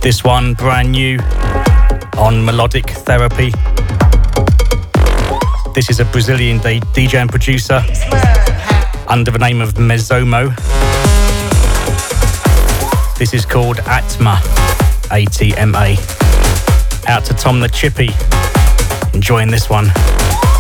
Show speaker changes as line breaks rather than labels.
This one brand new on Melodic Therapy. This is a Brazilian DJ and producer under the name of Mezomo. This is called Atma, ATMA. Out to Tom the Chippy, enjoying this one.